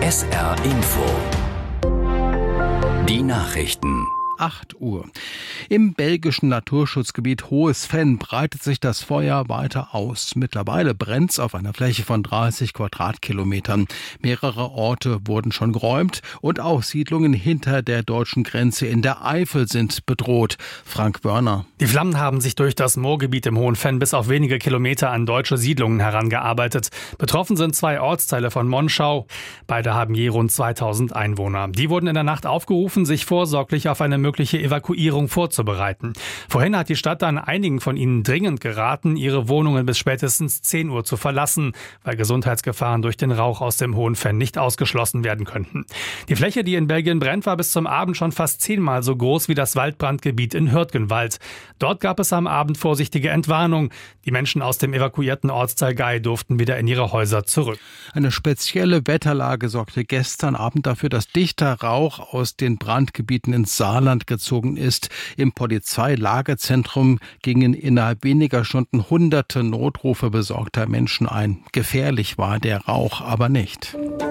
SR Info. Die Nachrichten. 8 Uhr. Im belgischen Naturschutzgebiet Hohes Venn breitet sich das Feuer weiter aus. Mittlerweile brennt es auf einer Fläche von 30 Quadratkilometern. Mehrere Orte wurden schon geräumt und auch Siedlungen hinter der deutschen Grenze in der Eifel sind bedroht. Frank Wörner. Die Flammen haben sich durch das Moorgebiet im Hohen Venn bis auf wenige Kilometer an deutsche Siedlungen herangearbeitet. Betroffen sind 2 Ortsteile von Monschau. Beide haben je rund 2000 Einwohner. Die wurden in der Nacht aufgerufen, sich vorsorglich auf eine mögliche Evakuierung vorzubereiten. Vorhin hat die Stadt dann einigen von ihnen dringend geraten, ihre Wohnungen bis spätestens 10 Uhr zu verlassen, weil Gesundheitsgefahren durch den Rauch aus dem Hohen Venn nicht ausgeschlossen werden könnten. Die Fläche, die in Belgien brennt, war bis zum Abend schon fast 10-mal so groß wie das Waldbrandgebiet in Hürtgenwald. Dort gab es am Abend vorsichtige Entwarnung. Die Menschen aus dem evakuierten Ortsteil Gay durften wieder in ihre Häuser zurück. Eine spezielle Wetterlage sorgte gestern Abend dafür, dass dichter Rauch aus den Brandgebieten ins Saarland gezogen ist. Im Polizeilagezentrum gingen innerhalb weniger Stunden hunderte Notrufe besorgter Menschen ein. Gefährlich war der Rauch aber nicht.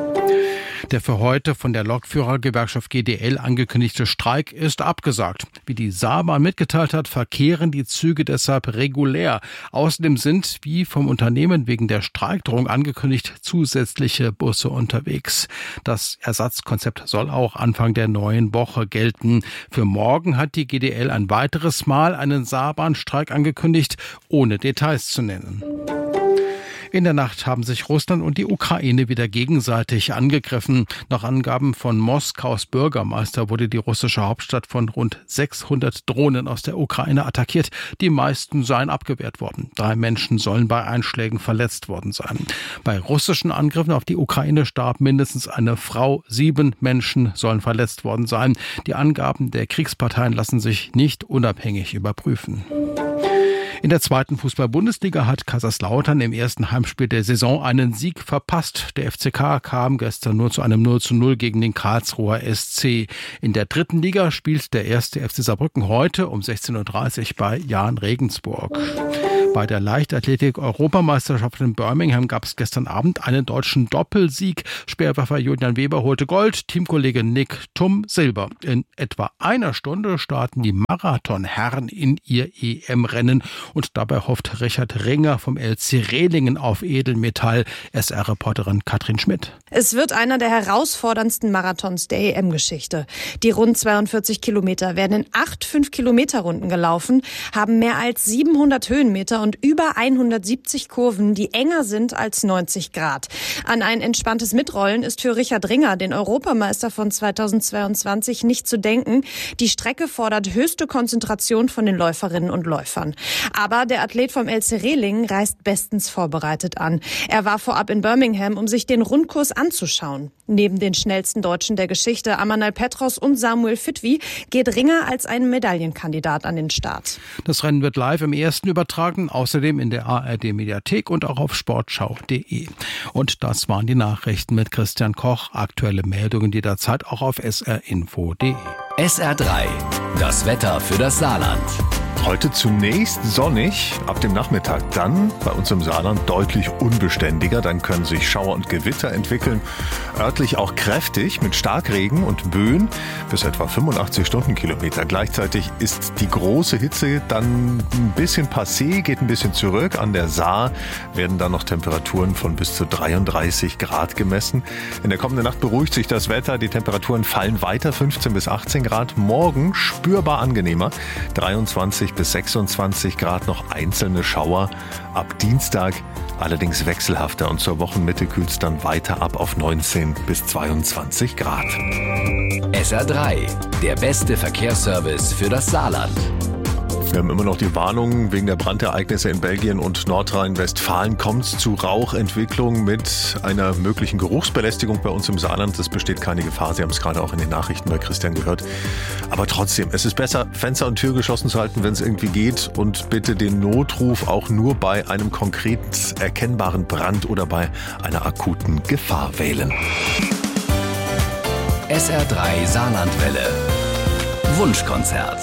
Der für heute von der Lokführergewerkschaft GDL angekündigte Streik ist abgesagt. Wie die Saarbahn mitgeteilt hat, verkehren die Züge deshalb regulär. Außerdem sind, wie vom Unternehmen wegen der Streikdrohung angekündigt, zusätzliche Busse unterwegs. Das Ersatzkonzept soll auch Anfang der neuen Woche gelten. Für morgen hat die GDL ein weiteres Mal einen Saarbahnstreik angekündigt, ohne Details zu nennen. In der Nacht haben sich Russland und die Ukraine wieder gegenseitig angegriffen. Nach Angaben von Moskaus Bürgermeister wurde die russische Hauptstadt von rund 600 Drohnen aus der Ukraine attackiert. Die meisten seien abgewehrt worden. 3 Menschen sollen bei Einschlägen verletzt worden sein. Bei russischen Angriffen auf die Ukraine starb mindestens eine Frau. 7 Menschen sollen verletzt worden sein. Die Angaben der Kriegsparteien lassen sich nicht unabhängig überprüfen. In der 2. Fußball-Bundesliga hat Kaiserslautern im ersten Heimspiel der Saison einen Sieg verpasst. Der FCK kam gestern nur zu einem 0:0 gegen den Karlsruher SC. In der 3. Liga spielt der 1. FC Saarbrücken heute um 16:30 Uhr bei Jahn Regensburg. Bei der Leichtathletik-Europameisterschaft in Birmingham gab es gestern Abend einen deutschen Doppelsieg. Speerwerfer Julian Weber holte Gold, Teamkollege Nick Thum Silber. In etwa einer Stunde starten die Marathonherren in ihr EM-Rennen. Und dabei hofft Richard Ringer vom LC Rehlingen auf Edelmetall. SR-Reporterin Katrin Schmidt. Es wird einer der herausforderndsten Marathons der EM-Geschichte. Die rund 42 Kilometer werden in 8 5-Kilometer-Runden gelaufen, haben mehr als 700 Höhenmeter und über 170 Kurven, die enger sind als 90 Grad. An ein entspanntes Mitrollen ist für Richard Ringer, den Europameister von 2022, nicht zu denken. Die Strecke fordert höchste Konzentration von den Läuferinnen und Läufern. Aber der Athlet vom LC Rehlingen reist bestens vorbereitet an. Er war vorab in Birmingham, um sich den Rundkurs anzuschauen. Neben den schnellsten Deutschen der Geschichte, Amanal Petros und Samuel Fitwi, geht Ringer als ein Medaillenkandidat an den Start. Das Rennen wird live im Ersten übertragen, außerdem in der ARD-Mediathek und auch auf sportschau.de. Und das waren die Nachrichten mit Christian Koch. Aktuelle Meldungen jederzeit auch auf srinfo.de. SR3, das Wetter für das Saarland. Heute zunächst sonnig, ab dem Nachmittag dann bei uns im Saarland deutlich unbeständiger. Dann können sich Schauer und Gewitter entwickeln, örtlich auch kräftig mit Starkregen und Böen bis etwa 85 Stundenkilometer. Gleichzeitig ist die große Hitze dann ein bisschen passé, geht ein bisschen zurück. An der Saar werden dann noch Temperaturen von bis zu 33 Grad gemessen. In der kommenden Nacht beruhigt sich das Wetter, die Temperaturen fallen weiter, 15 bis 18 Grad. Morgen spürbar angenehmer, 23 bis 26 Grad, noch einzelne Schauer. Ab Dienstag allerdings wechselhafter und zur Wochenmitte kühlt es dann weiter ab auf 19 bis 22 Grad. SR3, der beste Verkehrsservice für das Saarland. Wir haben immer noch die Warnung wegen der Brandereignisse in Belgien und Nordrhein-Westfalen. Kommt es zu Rauchentwicklung mit einer möglichen Geruchsbelästigung bei uns im Saarland? Es besteht keine Gefahr. Sie haben es gerade auch in den Nachrichten bei Christian gehört. Aber trotzdem, es ist besser, Fenster und Tür geschlossen zu halten, wenn es irgendwie geht. Und bitte den Notruf auch nur bei einem konkret erkennbaren Brand oder bei einer akuten Gefahr wählen. SR3 Saarlandwelle. Wunschkonzert.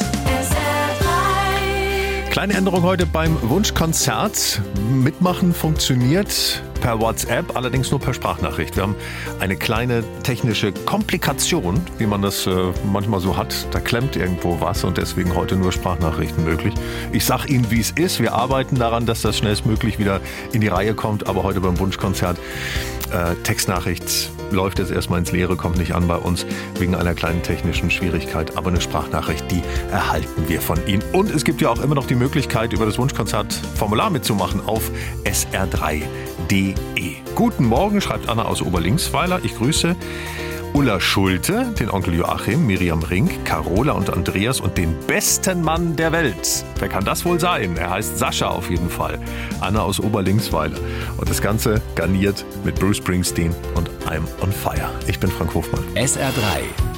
Kleine Änderung heute beim Wunschkonzert. Mitmachen funktioniert per WhatsApp, allerdings nur per Sprachnachricht. Wir haben eine kleine technische Komplikation, wie man das manchmal so hat. Da klemmt irgendwo was und deswegen heute nur Sprachnachrichten möglich. Ich sag Ihnen, wie es ist. Wir arbeiten daran, dass das schnellstmöglich wieder in die Reihe kommt. Aber heute beim Wunschkonzert Textnachricht läuft jetzt erstmal ins Leere, kommt nicht an bei uns wegen einer kleinen technischen Schwierigkeit. Aber eine Sprachnachricht, die erhalten wir von Ihnen. Und es gibt ja auch immer noch die Möglichkeit, über das Wunschkonzert-Formular mitzumachen auf sr3.de. Guten Morgen, schreibt Anna aus Oberlingsweiler. Ich grüße Ulla Schulte, den Onkel Joachim, Miriam Rink, Carola und Andreas und den besten Mann der Welt. Wer kann das wohl sein? Er heißt Sascha auf jeden Fall. Anna aus Oberlingsweiler. Und das Ganze garniert mit Bruce Springsteen und I'm on Fire. Ich bin Frank Hofmann. SR3,